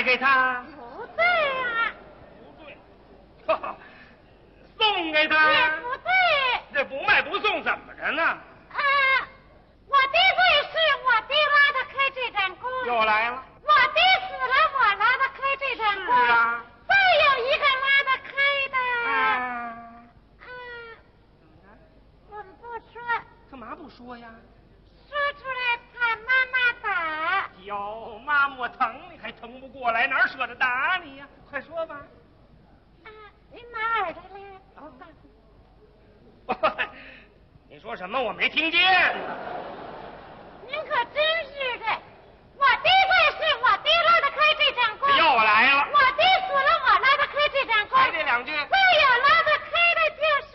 给他？ 不对呀。 不对。送给他？ 也不对。 这不卖不送怎么着呢？ 我的罪是我爹拉得开这盏弓。 又来了。 我爹死了，我拉得开这盏弓。 是啊。 再有一个拉得开的。我们不说。 干嘛不说呀？ 说出来怕妈妈打。 哟，妈妈我疼你还疼不过来，哪舍得打你呀？快说吧。 您拿耳朵来。 你说什么？我没听见。 您可真是的，我爹在世，我爹拉得开这盏弓。 又来了。 我爹死了，我拉得开这盏弓。 还这两句。 再有拉得开的就是。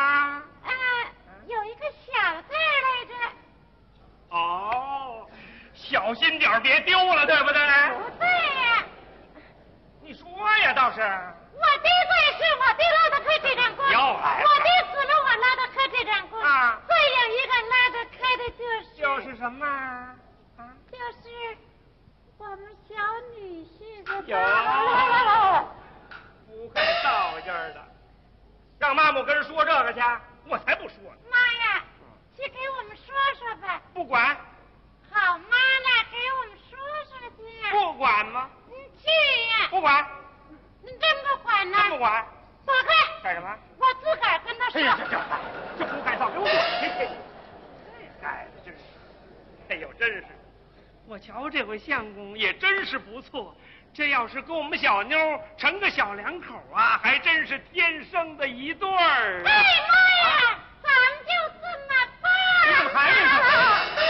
有一个小字来着。 哦，小心点别丢了，对不对？ 不对呀。 你说呀，倒是。 我爹在世，我爹拉得开这盏弓。 又来了。 我爹死了，我拉得开这盏弓。再有一个拉得开的就是什么？ 就是我们小女婿的。 不会造劲儿的，让妈妈跟人说这个去，我才不说呢。 妈呀，去给我们说说吧。 不管。 好妈呢，给我们说说去。 不管吗？ 你去呀。 不管。 你真不管呢？ 真不管。 走开。 干什么？ 我自个儿跟他说。 哎呀，这不该造，给我滚去！这孩子真是，哎呦，真是，我瞧这回相公也真是不错。这要是跟我们小妞成个小两口啊，还真是天生的一对儿。 哎妈呀，咱们就这么办。 你怎么还没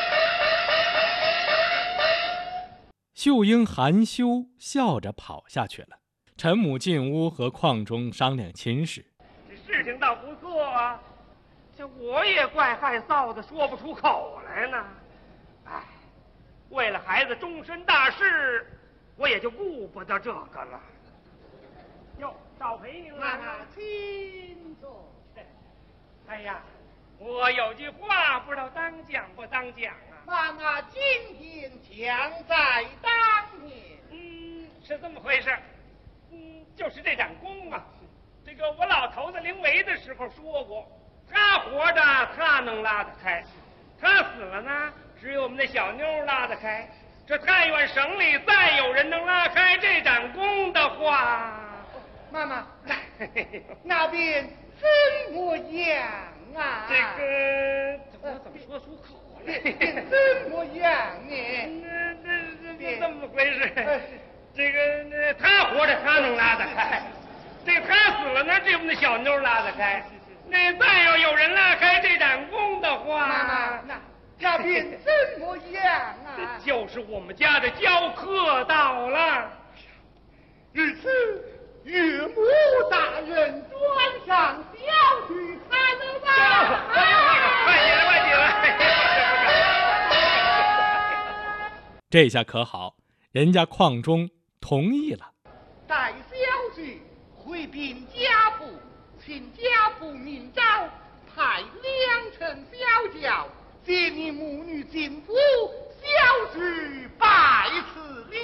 秀英含羞笑着跑下去了。陈母进屋和邝中商量亲事。 这事情倒不错啊，这我也怪害臊的，说不出口来呢。哎，为了孩子终身大事，我也就顾不得这个了。哟，少陪您了。 请坐。 哎呀，我有句话不知道当讲不当讲啊。 妈妈今天将在当年。 是这么回事。就是这盏弓啊，这个我老头子临危的时候说过，他活着他能拉得开，他死了呢，只有我们那小妞拉得开。这太原省里再有人能拉开这盏弓的话， 妈妈，那边怎么样啊？ 这个我怎么说出口来？ 怎么样呢？ 这么回事。这个他活着他能拉得开，这个他死了呢，这我们的小妞拉得开。那再要有人拉开这盏弓的话， 妈妈，那边怎么样啊？ 就是我们家的教客到了。 日此岳母大人专上小婿看了吧？ 快起来，快起来！ 这下可好，人家邝中同意了。 待小婿回禀家父，请家父明诏派2乘小轿接你母女进府，小婿拜辞了。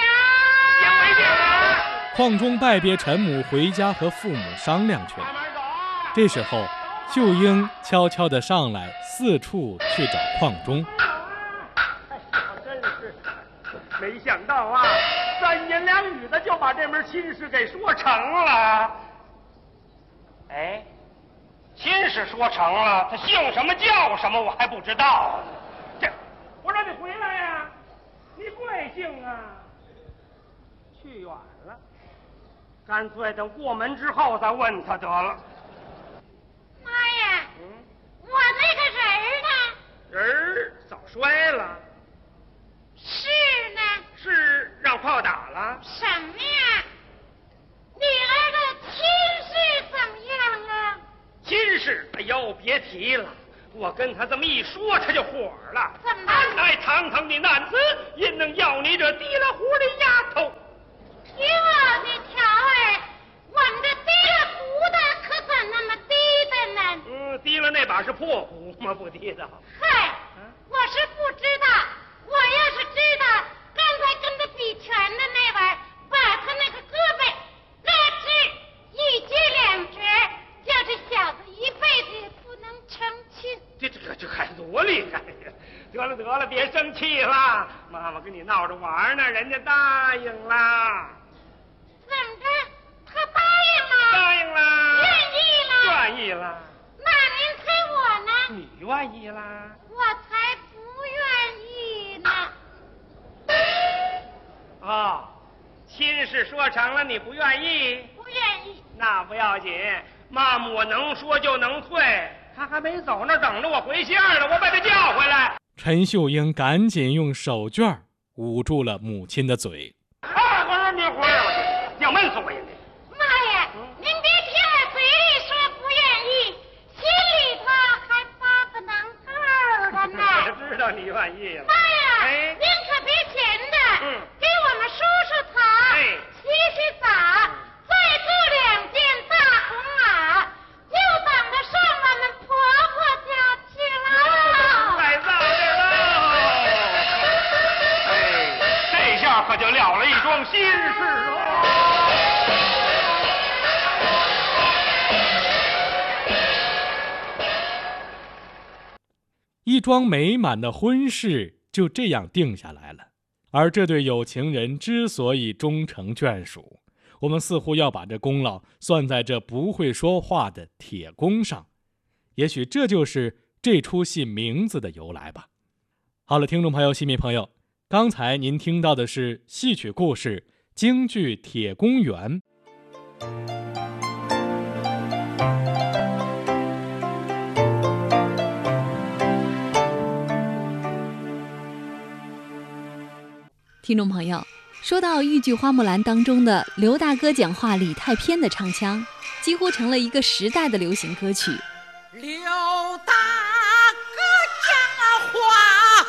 邝中拜别陈母回家和父母商量去了。这时候秀英悄悄地上来，四处去找邝中。 真是没想到啊，3言2语的就把这门亲事给说成了。哎，亲事说成了，他姓什么叫什么我还不知道呢。这，我让你回来呀，你贵姓啊？去远了，干脆等过门之后再问他得了。 妈呀，我那个人呢？ 人早摔了。 是呢？ 是让炮打了。 什么呀？女儿的亲事怎么样啊？ 亲事，哎呦，别提了。我跟他这么一说，他就火了。 怎么？ 哎，堂堂的男子，因能要你这提了壶的丫头。 哟，你瞧儿，我们这提了壶的可怎那么低的呢？ 提了那把是破壶吗？不提的。 嗨，我是不知道。我要是知道，刚才跟他比拳的那气了。妈妈跟你闹着玩呢，人家答应了。 怎么着？他答应了？ 答应了。 愿意了？ 愿意了。 那您猜我呢？ 你愿意啦？ 我才不愿意呢。 哦，亲事说成了，你不愿意？ 不愿意。 那不要紧，妈妈我能说就能退。他还没走那等着我回信儿呢，我把他叫回来。 陈秀英赶紧用手绢捂住了母亲的嘴。 我说你回来，我要闷死我呀！ 妈呀，您别听我嘴里说不愿意，心里头还八个能头的呢。 我知道你愿意了。 妈呀， 哎， 您可别闲着，给我们梳梳头，洗洗澡，再做2件大红袄，就等着上我们婆婆家去了。 太早点了。这下可就了了一桩心事喽。 一桩美满的婚事就这样定下来了。而这对有情人之所以终成眷属，我们似乎要把这功劳算在这不会说话的铁公上。也许这就是这出戏名字的由来吧。好了，听众朋友、戏迷朋友，刚才您听到的是戏曲故事京剧《铁公园》。 听众朋友，说到豫剧《花木兰》当中的刘大哥讲话李太偏的唱腔，几乎成了一个时代的流行歌曲。 刘大哥讲话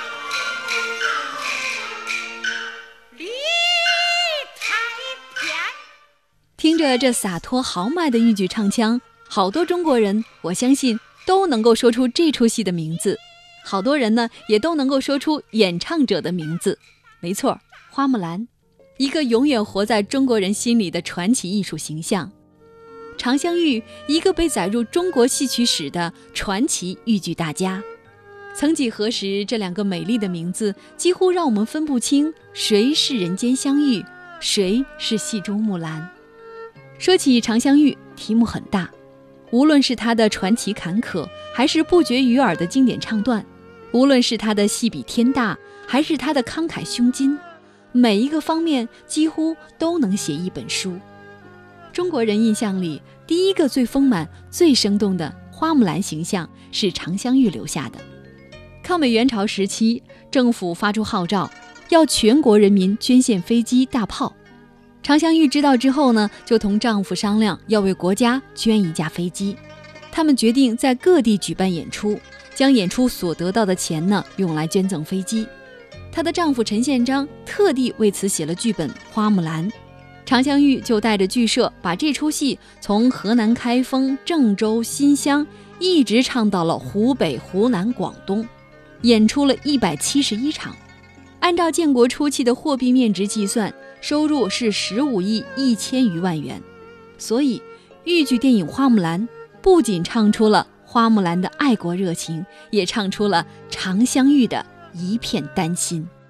李太偏， 听着这洒脱豪迈的豫剧唱腔，好多中国人我相信都能够说出这出戏的名字，好多人呢也都能够说出演唱者的名字。没错，花木兰，一个永远活在中国人心里的传奇艺术形象；常香玉，一个被载入中国戏曲史的传奇豫剧大家。曾几何时，这2个美丽的名字几乎让我们分不清谁是人间香玉，谁是戏中木兰。说起常香玉，题目很大，无论是她的传奇坎坷，还是不绝于耳的经典唱段，无论是她的戏比天大，还是他的慷慨胸襟，每一个方面几乎都能写一本书。中国人印象里第一个最丰满、最生动的花木兰形象是常香玉留下的。抗美援朝时期，政府发出号召，要全国人民捐献飞机、大炮。常香玉知道之后呢，就同丈夫商量要为国家捐1架飞机。他们决定在各地举办演出，将演出所得到的钱呢，用来捐赠飞机。她的丈夫陈宪章特地为此写了剧本《花木兰》，常香玉就带着剧社把这出戏从河南开封、郑州、新乡一直唱到了湖北、湖南、广东，演出了171场。按照建国初期的货币面值计算，收入是15亿1000余万元。所以豫剧电影《花木兰》不仅唱出了花木兰的爱国热情，也唱出了常香玉的一片丹心。